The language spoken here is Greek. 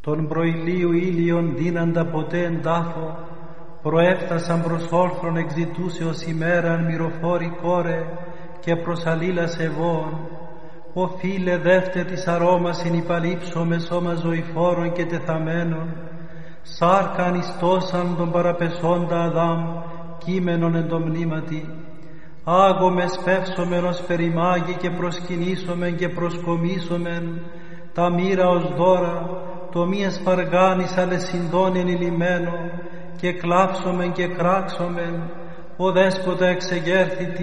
Τον προηλίου ήλιον δίναντα ποτέ εν τάφο, προέφτασαν προς όρθρον εξητούσεως ημέραν μυροφόρη κόρε και προς αλλήλας ευώων. Ο φίλε δεύτε της αρώμασιν υπαλείψω με σώμα ζωηφόρων και τεθαμένων, σάρκα ανιστώσαν τον παραπεσόντα Αδάμ, κείμενον εν το μνήματι. Άγωμε σπεύσομεν ως περιμάγει και προσκυνήσομεν και προσκομίσομεν τα μοίρα ως δώρα, το μη εσπαργάνης αλεσυντών ενηλυμένο, και κλάψομεν και κράξομεν, ο δέσποτα εξεγέρθητη